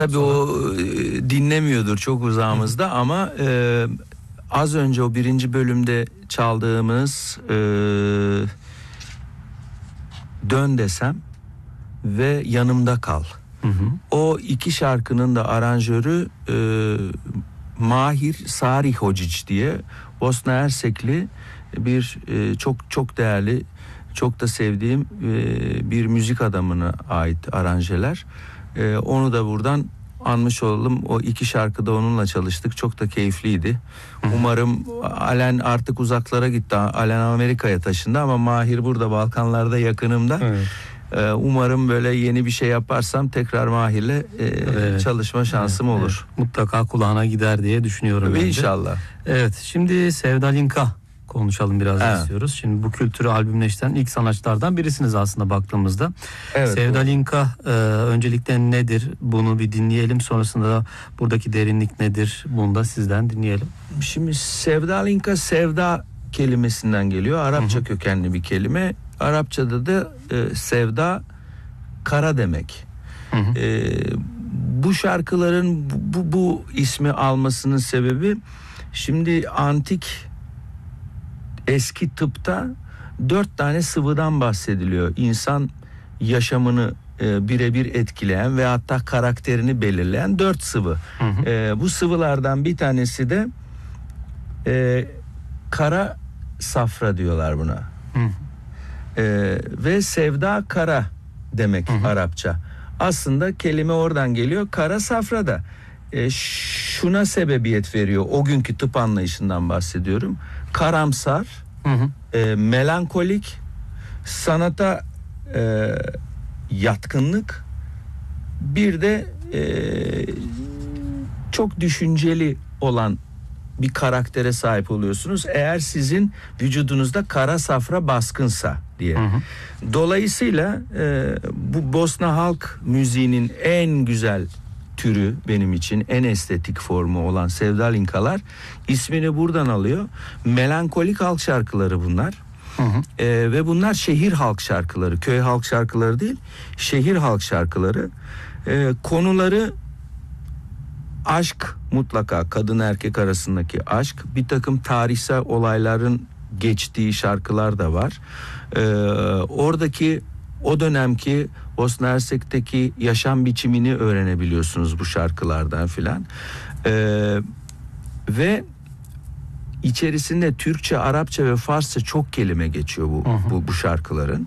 Tabii o dinlemiyordur çok uzağımızda ama az önce o birinci bölümde çaldığımız Dön Desem ve Yanımda Kal. O iki şarkının da aranjörü Mahir Sarihocic diye Bosna Hersekli bir çok değerli, çok da sevdiğim bir müzik adamına ait aranjeler. Onu da buradan anmış olalım. O iki şarkıda onunla çalıştık. Çok da keyifliydi. Umarım Alen artık uzaklara gitti. Alen Amerika'ya taşındı ama Mahir burada Balkanlarda yakınımda. Evet. Umarım böyle yeni bir şey yaparsam tekrar Mahir'le çalışma şansım olur. Evet. Mutlaka kulağına gider diye düşünüyorum. İnşallah. Evet, şimdi Sevdalinka konuşalım biraz istiyoruz. Şimdi bu kültürü albümleştiren ilk sanatçılardan birisiniz aslında baktığımızda. Evet, Sevdalinka öncelikle nedir? Bunu bir dinleyelim. Sonrasında da buradaki derinlik nedir? Bunu da sizden dinleyelim. Şimdi Sevdalinka sevda kelimesinden geliyor. Arapça kökenli bir kelime. Arapçada da sevda kara demek. Bu şarkıların bu ismi almasının sebebi, şimdi antik eski tıpta 4 tane sıvıdan bahsediliyor. İnsan yaşamını birebir etkileyen ve hatta karakterini belirleyen 4 sıvı. Bu sıvılardan bir tanesi de kara safra diyorlar buna. Ve sevda kara demek Arapça. Aslında kelime oradan geliyor. Kara safra da şuna sebebiyet veriyor. O günkü tıp anlayışından bahsediyorum. Karamsar, melankolik, sanata yatkınlık, bir de çok düşünceli olan bir karaktere sahip oluyorsunuz. Eğer sizin vücudunuzda kara safra baskınsa diye. Dolayısıyla bu Bosna halk müziğinin en güzel türü, benim için en estetik formu olan Sevdalinkalar ismini buradan alıyor. Melankolik halk şarkıları bunlar. Ve bunlar şehir halk şarkıları, köy halk şarkıları değil, şehir halk şarkıları. Konuları aşk, mutlaka kadın erkek arasındaki aşk, bir takım tarihsel olayların geçtiği şarkılar da var. Oradaki o dönemki Bosna Hersek'teki yaşam biçimini öğrenebiliyorsunuz bu şarkılardan filan. Ve içerisinde Türkçe, Arapça ve Farsça çok kelime geçiyor bu şarkıların.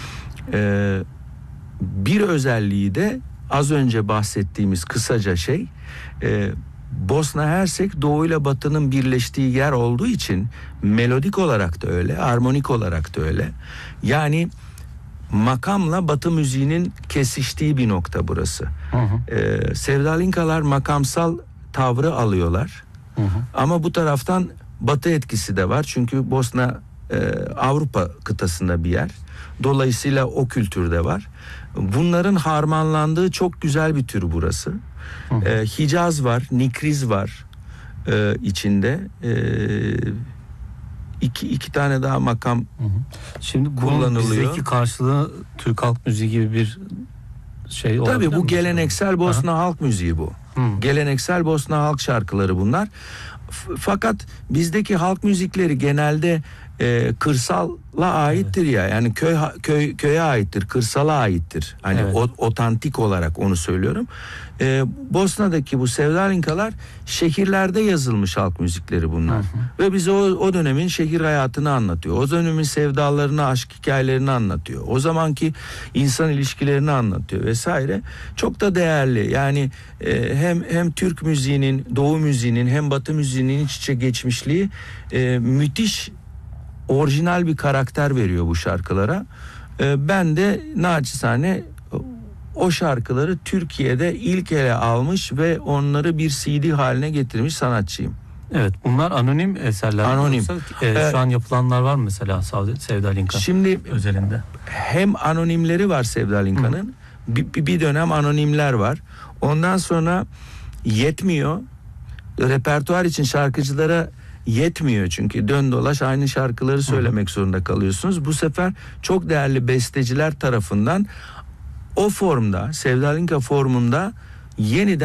Bir özelliği de az önce bahsettiğimiz kısaca Bosna Hersek Doğu ile Batı'nın birleştiği yer olduğu için melodik olarak da öyle, armonik olarak da öyle. Yani makamla Batı müziğinin kesiştiği bir nokta burası. Sevdalinkalar makamsal tavrı alıyorlar. Ama bu taraftan Batı etkisi de var. Çünkü Bosna Avrupa kıtasında bir yer. Dolayısıyla o kültürde var. Bunların harmanlandığı çok güzel bir tür burası. Hicaz var, Nikriz var içinde. İki tane daha makam şimdi kullanılıyor. Bizdeki karşılığı Türk halk müziği gibi bir şey olabilir mi? Tabii bu geleneksel Bosna halk müziği bu. Geleneksel Bosna halk şarkıları bunlar. Fakat bizdeki halk müzikleri genelde kırsala aittir ya. Yani köye aittir, kırsala aittir. Hani otantik olarak onu söylüyorum. Bosna'daki bu Sevdalinkalar şehirlerde yazılmış halk müzikleri bunlar. Ve bize o dönemin şehir hayatını anlatıyor. O dönemin sevdalarını, aşk hikayelerini anlatıyor. O zamanki insan ilişkilerini anlatıyor vesaire. Çok da değerli. Yani hem Türk müziğinin, Doğu müziğinin hem Batı müziğinin iç içe geçmişliği müthiş orijinal bir karakter veriyor bu şarkılara. Ben de naçizane o şarkıları Türkiye'de ilk ele almış ve onları bir CD haline getirmiş sanatçıyım. Evet, bunlar anonim eserler. Anonim. Şu an yapılanlar var mı mesela Sevdalinka şimdi özelinde? Hem anonimleri var Sevdalinka'nın. Bir dönem anonimler var. Ondan sonra yetmiyor. Repertuar için şarkıcılara yetmiyor çünkü dön dolaş aynı şarkıları söylemek zorunda kalıyorsunuz. Bu sefer çok değerli besteciler tarafından o formda, Sevdalinka formunda yeniden